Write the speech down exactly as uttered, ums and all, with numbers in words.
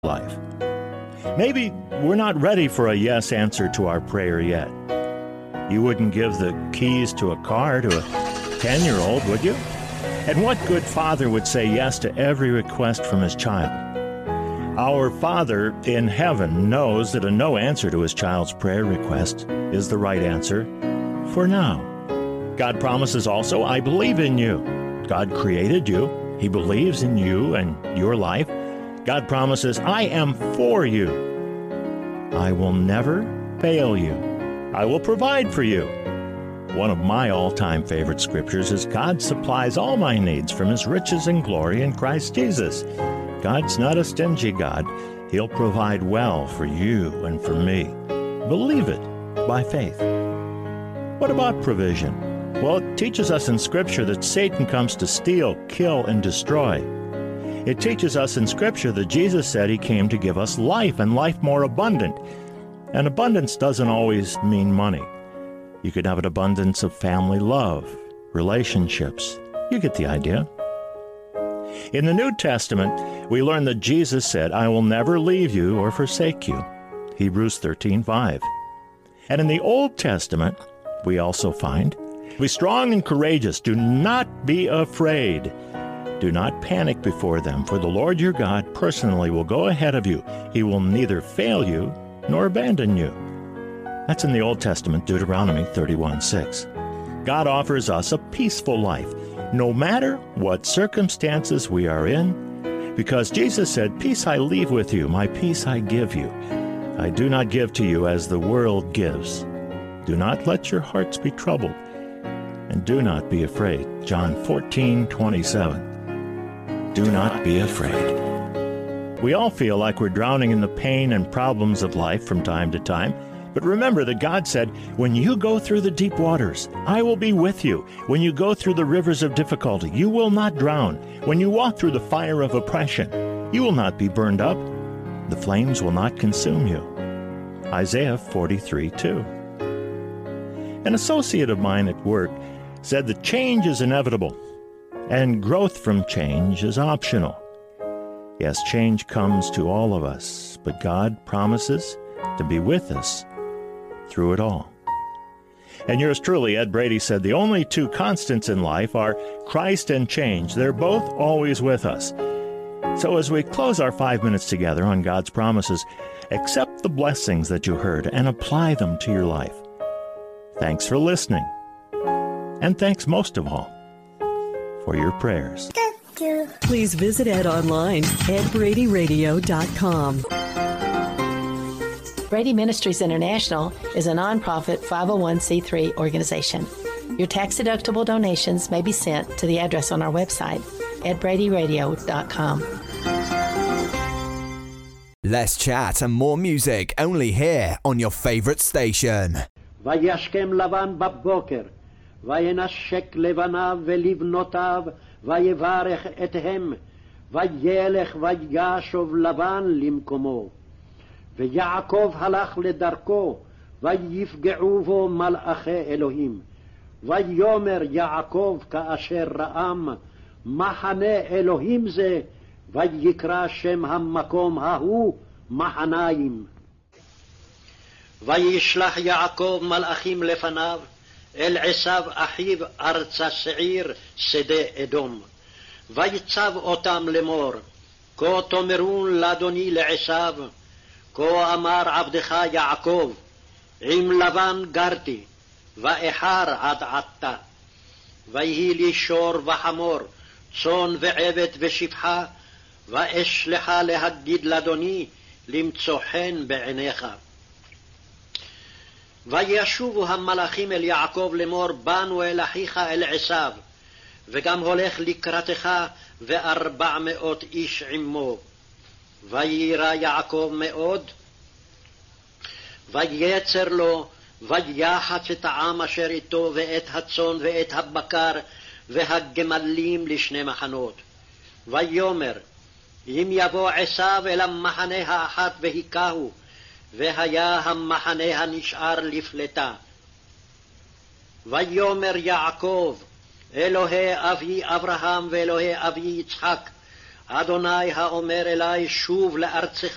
life. Maybe we're not ready for a yes answer to our prayer yet. You wouldn't give the keys to a car to a ten-year-old, would you? And what good father would say yes to every request from his child? Our Father in heaven knows that a no answer to his child's prayer request is the right answer for now. God promises also, I believe in you. God created you. He believes in you and your life. God promises, I am for you. I will never fail you. I will provide for you. One of my all-time favorite scriptures is, God supplies all my needs from his riches and glory in Christ Jesus. God's not a stingy God. He'll provide well for you and for me. Believe it by faith. What about provision? Well, it teaches us in Scripture that Satan comes to steal, kill, and destroy. It teaches us in Scripture that Jesus said he came to give us life, and life more abundant. And abundance doesn't always mean money. You could have an abundance of family love, relationships. You get the idea. In the New Testament, we learn that Jesus said, I will never leave you or forsake you. Hebrews thirteen five. And in the Old Testament, we also find, be strong and courageous. Do not be afraid. Do not panic before them, for the Lord your God personally will go ahead of you. He will neither fail you nor abandon you. That's in the Old Testament, Deuteronomy thirty-one six. God offers us a peaceful life, no matter what circumstances we are in, because Jesus said, peace I leave with you, my peace I give you. I do not give to you as the world gives. Do not let your hearts be troubled, and do not be afraid. John fourteen twenty-seven. Do not be afraid. We all feel like we're drowning in the pain and problems of life from time to time. But remember that God said, when you go through the deep waters, I will be with you. When you go through the rivers of difficulty, you will not drown. When you walk through the fire of oppression, you will not be burned up. The flames will not consume you. Isaiah forty-three two. An associate of mine at work said that change is inevitable, and growth from change is optional. Yes, change comes to all of us, but God promises to be with us through it all. And yours truly, Ed Brady, said the only two constants in life are Christ and change. They're both always with us. So as we close our five minutes together on God's promises, accept the blessings that you heard and apply them to your life. Thanks for listening. And thanks most of all for your prayers. Please visit Ed online, ed brady radio dot com. Brady Ministries International is a nonprofit five oh one c three organization. Your tax-deductible donations may be sent to the address on our website, ed brady radio dot com. Less chat and more music only here on your favorite station. וישכם לבן בבוקר, וינשק לבניו ולבנותיו, ויברך אתהם, וילך וישוב לבן למקומו. ויעקב הלך לדרכו, ויפגעו בו מלאכי אלוהים. ויאמר יעקב כאשר ראם, מחנה אלוהים זה, ויקרא שם המקום ההוא מחניים. וישלח יעקב מלאכים לפניו, אל עשיו אחיו ארצה שעיר שדה אדום. ויצב אותם לאמור, כה תאמרון לאדוני לעשיו, כה אמר עבדך יעקב, עם לבן גרתי, ואחר עד עתה. ויהי לי שור וחמור, צאן ועבד ושפחה, ואשלחה להגיד לאדוני, למצוא חן בעיניך. וישובו המלאכים אל יעקב לאמור, באנו אל אחיך אל עשיו, וגם הולך לקראתך וארבע מאות איש עמו. ויירא יעקב מאוד, וייצר לו, ויחץ את העם אשר איתו, ואת הצאן ואת הבקר, והגמלים לשני מחנות. ויאמר, אם יבוא עשיו אל המחנה האחת והיכהו, והיה המחנה הנשאר לפלטה. ויאמר יעקב, אלוהי אבי אברהם ואלוהי אבי יצחק, אדוני האומר אלי, שוב לארצך